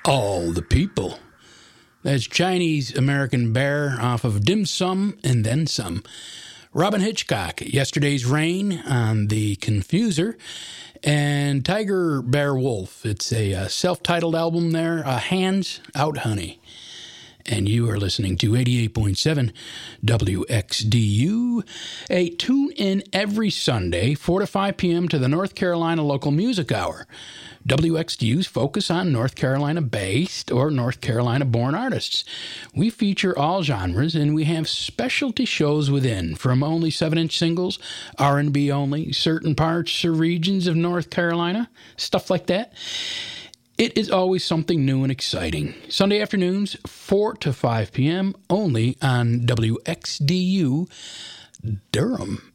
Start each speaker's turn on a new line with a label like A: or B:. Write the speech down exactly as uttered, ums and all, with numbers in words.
A: All the people. That's Chinese American Bear off of Dim Sum and Then Some. Robin Hitchcock, Yesterday's Rain on the Confuser. And Tiger Bear Wolf. It's a uh, self-titled album there, uh, Hands Out Honey. And you are listening to eighty-eight point seven W X D U. A tune-in every Sunday, four to five p.m. to the North Carolina Local Music Hour. W X D U's focus on North Carolina-based or North Carolina-born artists. We feature all genres, and we have specialty shows within, from only seven-inch singles, R and B only, certain parts or regions of North Carolina, stuff like that. It is always something new and exciting. Sunday afternoons, four to five p.m., only on W X D U Durham.